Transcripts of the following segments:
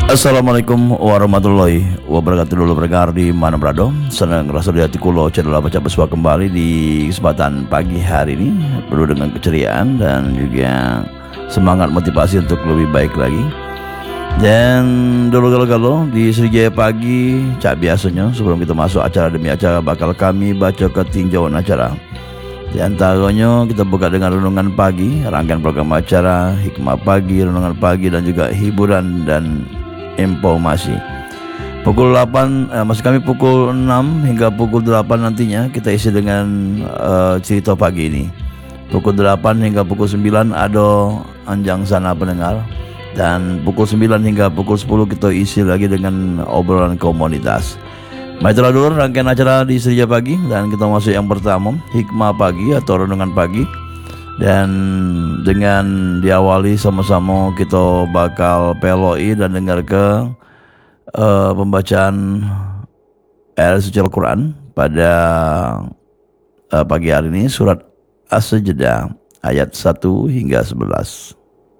Assalamualaikum warahmatullahi wabarakatuh. Dulu berdengar di mana berada, senang rasa di hati kulo channel baca pesua kembali di kesempatan pagi hari ini, penuh dengan keceriaan dan juga semangat motivasi untuk lebih baik lagi. Dan dulu kalau di Sriwijaya pagi, cak biasanya sebelum kita masuk acara demi acara bakal kami baca ketinjauan acara. Di antaranya kita buka dengan renungan pagi, rangkaian program acara, hikmah pagi, renungan pagi dan juga hiburan dan informasi. Pukul 8, maksud kami pukul 6 hingga pukul 8 nantinya kita isi dengan cerita pagi ini. Pukul 8 hingga pukul 9 ada anjang sana pendengar. Dan pukul 9 hingga pukul 10 kita isi lagi dengan obrolan komunitas. Mari telah dulu rangkaian acara di Sriwijaya pagi, dan kita masuk yang pertama, hikmah pagi atau renungan pagi. Dan dengan diawali sama-sama kita bakal peloi dan dengar ke pembacaan ayat suci Al-Quran pada pagi hari ini, surat As-Sajdah ayat 1 hingga 11.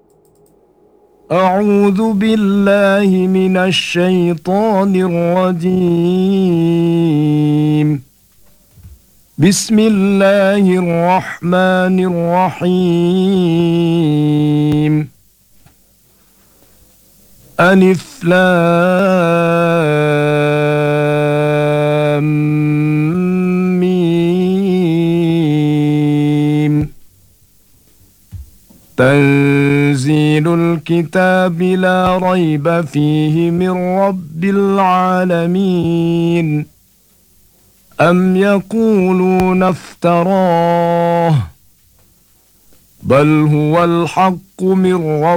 أعوذ بالله من الشيطان الرجيم بسم الله الرحمن الرحيم ألف لام ميم تنزيل الكتاب لا ريب فيه من رب العالمين أم يقولون افتراه بل هو الحق من